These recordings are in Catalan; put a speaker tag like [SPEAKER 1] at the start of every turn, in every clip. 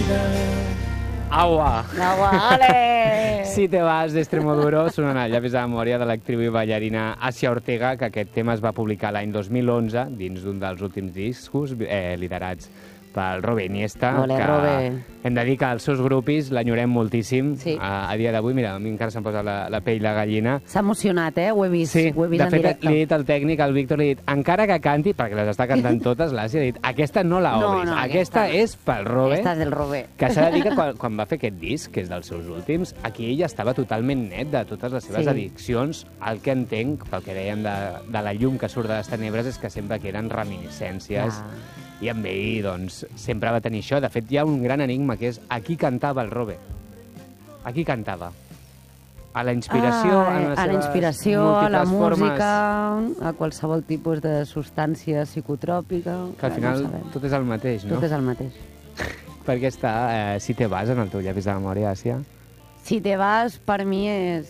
[SPEAKER 1] Agua.
[SPEAKER 2] Agua, ole!
[SPEAKER 1] Si te vas d'Extremoduro, sonant el llavis de memòria de l'actriu i ballarina Asia Ortega, que aquest tema es va publicar l'any 2011 dins d'un dels últims discos liderats pel Robe Iniesta.
[SPEAKER 2] Ole,
[SPEAKER 1] que
[SPEAKER 2] Robe.
[SPEAKER 1] hem de dir que els seus grupis l'enyorem moltíssim.
[SPEAKER 2] Sí.
[SPEAKER 1] A dia d'avui, mira, a mi encara se'm posa la pell de gallina.
[SPEAKER 2] S'ha emocionat, ho he vist,
[SPEAKER 1] Sí,
[SPEAKER 2] ho he vist
[SPEAKER 1] de
[SPEAKER 2] en
[SPEAKER 1] fet,
[SPEAKER 2] directe.
[SPEAKER 1] li he dit al tècnic, al Víctor, li he dit, encara que canti, perquè les està cantant totes, l'Àsia, ha dit, aquesta no la obris, aquesta és pel Robe.
[SPEAKER 2] Aquesta és del Robe.
[SPEAKER 1] Que s'ha de dir que quan va fer aquest disc, que és dels seus últims, aquí ella estava totalment net de totes les seves addiccions. El que entenc, pel que dèiem de la llum que surt de les tenebres, és que sempre que eren reminiscències. I amb ell, doncs, sempre va tenir això. De fet, hi ha un gran enigma, que és a qui cantava el Robe. A qui cantava? A la inspiració, en les
[SPEAKER 2] a la
[SPEAKER 1] seves
[SPEAKER 2] inspiració, a la
[SPEAKER 1] múltiples
[SPEAKER 2] música,
[SPEAKER 1] formes.
[SPEAKER 2] a qualsevol tipus de substància psicotròpica.
[SPEAKER 1] Que al final tot és el mateix, no?
[SPEAKER 2] Tot és el mateix.
[SPEAKER 1] Per què està Si te vas en el teu llavis de memòria, Àsia?
[SPEAKER 2] Si te vas, per mi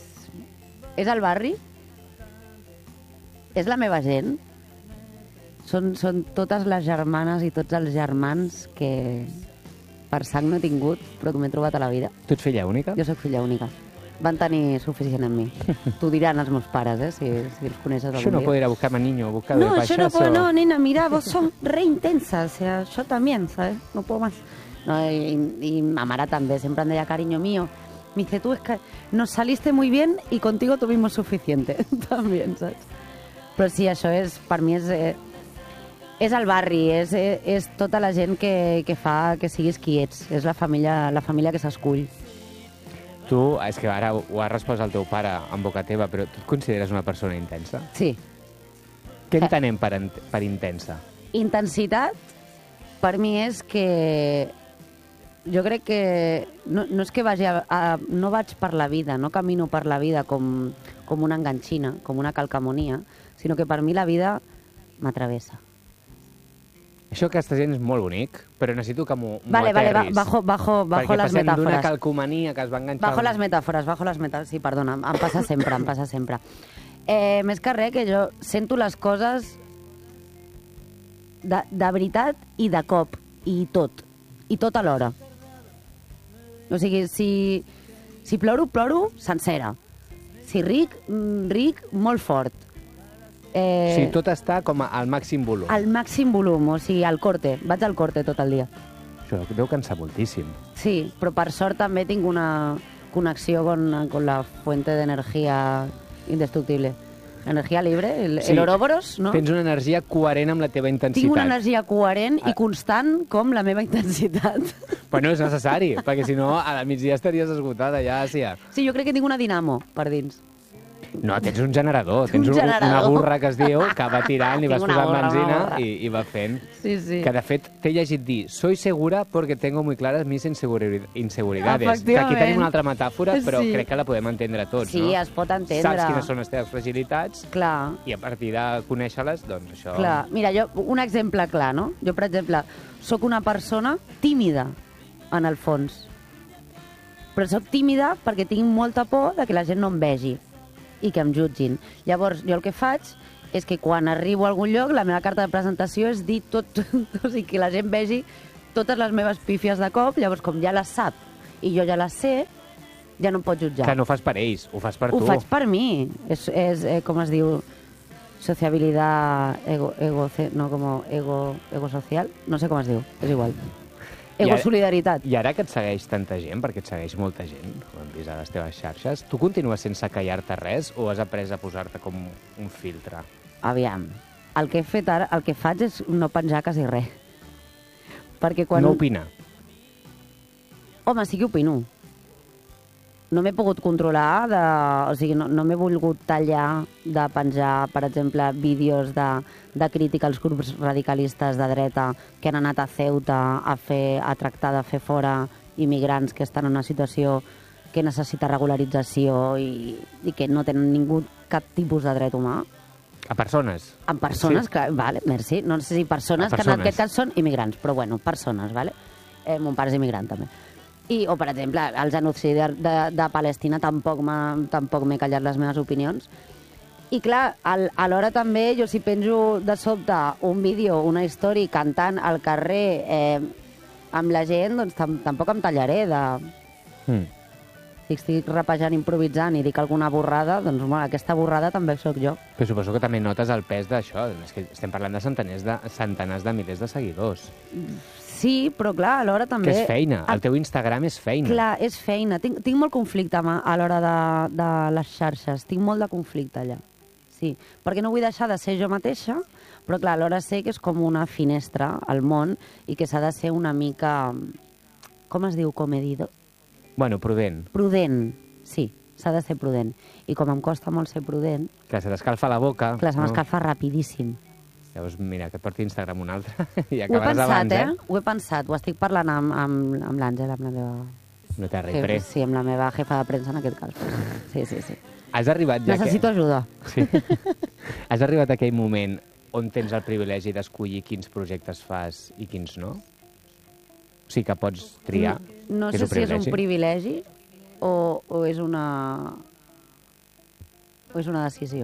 [SPEAKER 2] és el barri, és la meva gent, són totes les germanes i tots els germans que per sang no he tingut, però que m'he trobat a la vida.
[SPEAKER 1] Tu ets filla única?
[SPEAKER 2] Jo sóc filla única. Van tenir suficient en mi. T'ho diran els meus pares, si els coneixes algun
[SPEAKER 1] Això no
[SPEAKER 2] dia.
[SPEAKER 1] puede ir a buscarme niño, buscar
[SPEAKER 2] No,
[SPEAKER 1] de
[SPEAKER 2] yo no
[SPEAKER 1] payaso.
[SPEAKER 2] puedo, no, nena, mira, vos sos re intensa, o sea, yo también, ¿sabes? No puedo más. No, y ma mare també, sempre em deia, cariño mío, me dice, tú es que nos saliste muy bien y contigo tuvimos suficiente, también, saps? Però sí, això és, per mi és el barri, és tota la gent que fa que siguis qui ets, és la família que s'escull.
[SPEAKER 1] Tu, és que ara ho has respost al teu pare en boca teva, però tu et consideres una persona intensa?
[SPEAKER 2] Sí.
[SPEAKER 1] Què entenem per intensa?
[SPEAKER 2] Intensitat, per mi és que jo crec que no és que no vaig per la vida, no camino per la vida com una enganxina, com una calcamonia, sinó que per mi la vida m'atravessa.
[SPEAKER 1] Això que estàs dient és molt bonic, però necessito que m'ho
[SPEAKER 2] Vale,
[SPEAKER 1] aterris.
[SPEAKER 2] bajo les
[SPEAKER 1] Perquè passem d'una
[SPEAKER 2] metàfores.
[SPEAKER 1] calcomania que es va enganxar...
[SPEAKER 2] Bajo les metàfores, sí, perdona, em passa sempre. Més que res, que jo sento les coses de veritat i de cop, i tot alhora. O sigui, si ploro sencera. Si ric, molt fort.
[SPEAKER 1] Sí, tot està com al màxim volum.
[SPEAKER 2] Al màxim volum, o sigui, al corte. Vaig al corte tot el dia.
[SPEAKER 1] Això deu cansar moltíssim.
[SPEAKER 2] Sí, però per sort també tinc una connexió con la fuente de energía indestructible. Energia libre, el Ouroboros, no?
[SPEAKER 1] Tens una energia coherent amb la teva intensitat.
[SPEAKER 2] Tinc una energia coherent i constant com la meva intensitat.
[SPEAKER 1] Però no és necessari, perquè si no, al migdia estaries esgotada ja, Àsia.
[SPEAKER 2] Sí, jo crec que tinc una dinamo per dins.
[SPEAKER 1] No, tens un generador. Tens
[SPEAKER 2] Un generador.
[SPEAKER 1] una burra que es diu, que va tirant i vas
[SPEAKER 2] Tinc una
[SPEAKER 1] posant
[SPEAKER 2] burra,
[SPEAKER 1] benzina
[SPEAKER 2] una burra.
[SPEAKER 1] i va fent.
[SPEAKER 2] Sí.
[SPEAKER 1] Que, de fet, t'he llegit dir soy segura porque tengo muy claras mis inseguridades. Que aquí
[SPEAKER 2] Efectivament.
[SPEAKER 1] tenim una altra metàfora, però
[SPEAKER 2] Sí.
[SPEAKER 1] crec que la podem entendre tots,
[SPEAKER 2] Sí,
[SPEAKER 1] no?
[SPEAKER 2] es pot entendre.
[SPEAKER 1] Saps quines són les teves fragilitats
[SPEAKER 2] Clar.
[SPEAKER 1] i a partir de conèixer-les, doncs això...
[SPEAKER 2] Clar, mira, un exemple clar, no? Jo, per exemple, sóc una persona tímida, en el fons. Però sóc tímida perquè tinc molta por de que la gent no em vegi i que em jutgin. Llavors, jo el que faig és que quan arribo a algun lloc, la meva carta de presentació és dir tot, o sigui, que la gent vegi totes les meves pífies de cop, llavors, com ja les sap i jo ja les sé, ja no em pot jutjar.
[SPEAKER 1] Que no ho fas per ells, ho fas per tu.
[SPEAKER 2] Ho faig per mi. És com es diu, sociabilidad ego social, no sé com es diu, és igual. Egosolidaritat.
[SPEAKER 1] I ara que et segueix tanta gent, perquè et segueix molta gent, ho hem vist a les teves xarxes, tu continues sense callar-te res o has après a posar-te com un filtre?
[SPEAKER 2] Aviam, el que he fet ara, el que faig és no penjar quasi res. Perquè quan...
[SPEAKER 1] No opinar.
[SPEAKER 2] Home, sí que opino. No m'he pogut controlar, o sigui, no m'he volgut tallar de penjar, per exemple, vídeos de crítica als grups radicalistes de dreta que han anat a Ceuta a tractar de fer fora immigrants que estan en una situació que necessita regularització i que no tenen ningú cap tipus de dret humà.
[SPEAKER 1] A persones?
[SPEAKER 2] En persones
[SPEAKER 1] Sí.
[SPEAKER 2] que... Vale, merci. No sé si persones, que en aquest cas són immigrants, però bueno, persones, vale? Mon pare és immigrant, també. O, per exemple, el genocidi de Palestina tampoc m'he callat les meves opinions. I, clar, alhora també jo si penjo de sobte un vídeo, una història cantant al carrer amb la gent doncs, tampoc em tallaré de... Si estic rapejant, improvisant i dic alguna borrada, doncs bueno, aquesta borrada també sóc jo.
[SPEAKER 1] Però suposo que també notes el pes d'això. És que estem parlant de centenars de milers de seguidors.
[SPEAKER 2] Sí, però clar, alhora també...
[SPEAKER 1] Que és feina. El teu Instagram és feina.
[SPEAKER 2] Clar, és feina. Tinc molt conflicte a l'hora de les xarxes. Tinc molt de conflicte allà. Sí, perquè no vull deixar de ser jo mateixa, però clar, alhora sé que és com una finestra al món i que s'ha de ser una mica... Com es diu? Comedido?
[SPEAKER 1] Bueno, prudent.
[SPEAKER 2] Prudent, sí, s'ha de ser prudent. I com em costa molt ser prudent...
[SPEAKER 1] Que se t'escalfa la boca.
[SPEAKER 2] Clar, se m'escalfa rapidíssim.
[SPEAKER 1] Llavors, mira, que et porti Instagram un altre i
[SPEAKER 2] Ho he
[SPEAKER 1] acabaràs
[SPEAKER 2] pensat,
[SPEAKER 1] abans,
[SPEAKER 2] Ho he pensat. Ho estic parlant amb l'Àngela, amb la meva...
[SPEAKER 1] No t'arribaré.
[SPEAKER 2] Sí, amb la meva jefa de premsa en aquest cas. Sí.
[SPEAKER 1] Has arribat ja
[SPEAKER 2] Necessito ajuda.
[SPEAKER 1] Sí. Has arribat a aquell moment on tens el privilegi d'escollir quins projectes fas i quins no? O sigui, que pots triar.
[SPEAKER 2] No sé si és un privilegi o és una decisió.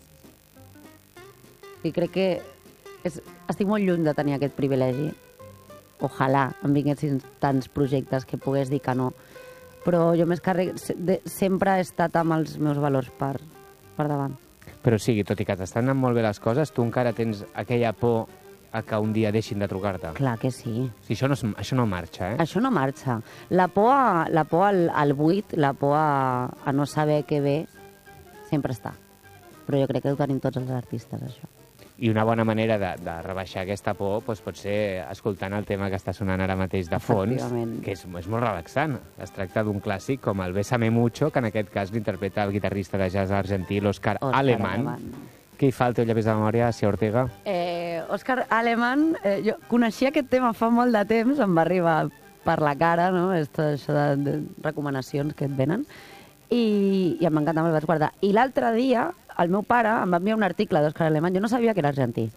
[SPEAKER 2] I crec que estic molt lluny de tenir aquest privilegi. Ojalà em vinguessin tants projectes que pogués dir que no. Però jo més que sempre he estat amb els meus valors per davant.
[SPEAKER 1] Però sí, tot i que t'estan anant molt bé les coses, tu encara tens aquella por a que un dia deixin de trucar-te.
[SPEAKER 2] Clar que sí.
[SPEAKER 1] Sí, això no marxa, eh?
[SPEAKER 2] Això no marxa. La por al buit, la por a no saber què ve, sempre està. Però jo crec que ho tenim tots els artistes, això.
[SPEAKER 1] I una bona manera de rebaixar aquesta por doncs pot ser escoltant el tema que està sonant ara mateix de fons, que és molt relaxant. Es tracta d'un clàssic com el Bésame Mucho, que en aquest cas l'interpreta el guitarrista de jazz argentí, l'Òscar Alemán. Què hi fa el teu llavis de memòria, Sia Ortega?
[SPEAKER 2] Òscar Alemán, jo coneixia aquest tema fa molt de temps, em va arribar per la cara, no? Això de recomanacions que et venen, i em va encantar, me'l vaig guardar. I l'altre dia, el meu pare em va enviar un article d'Òscar Alemán, jo no sabia que era argentí.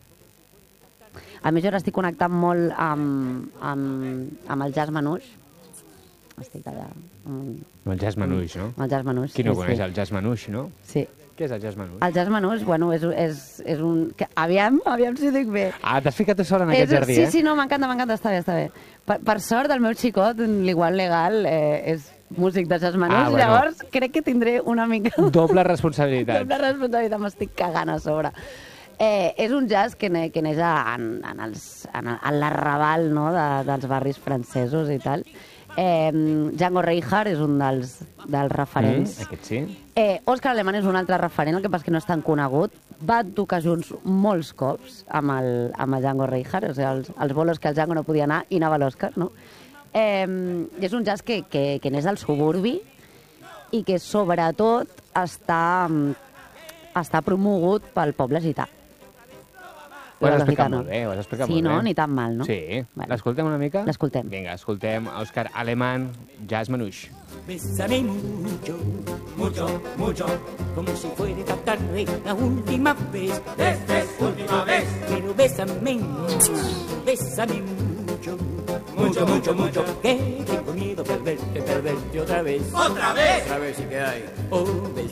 [SPEAKER 2] A més, jo ara estic connectant molt amb el jazz manouche. Estic allà...
[SPEAKER 1] El jazz manouche, no?
[SPEAKER 2] El jazz manouche,
[SPEAKER 1] Qui no coneix el jazz manouche, no?
[SPEAKER 2] Sí.
[SPEAKER 1] Què és el jazz manouche?
[SPEAKER 2] El jazz manouche, bueno, és un... Aviam si ho dic bé.
[SPEAKER 1] Ah, t'has ficat tu sola en aquest jardí,
[SPEAKER 2] Sí, no, m'encanta, està bé. Per sort, el meu xicot, l'igual legal, és músic de jazz manouche, bueno. Llavors crec que tindré una mica...
[SPEAKER 1] Doble responsabilitat.
[SPEAKER 2] Doble responsabilitat, m'estic cagant a sobre. És un jazz que neix en l'arrabal, no?, dels barris francesos i tal. Django Reinhardt és un dels referents.
[SPEAKER 1] Aquest sí.
[SPEAKER 2] Òscar Alemán és un altre referent, el que passa que no és tan conegut. Van tocar junts molts cops amb el Django Reinhardt, o sigui, els bolos que el Django no podia anar i anava l'Òscar, no? És un jazz que neix del suburbi i que sobretot està promogut pel poble gità.
[SPEAKER 1] Ho has explicat molt bé,
[SPEAKER 2] Sí, no? Ni tan mal, no?
[SPEAKER 1] Sí. L'escoltem una mica?
[SPEAKER 2] L'escoltem.
[SPEAKER 1] Vinga, escoltem Òscar Alemán, Jazz Manouche.
[SPEAKER 3] Bésame mucho, mucho, mucho, como si fuera esta tarde la última vez. Esta es última vez. Pero bésame mucho, mucho, mucho, mucho, que tengo miedo de perderte otra vez. ¿Otra vez? Otra vez, sí que hay. Oh,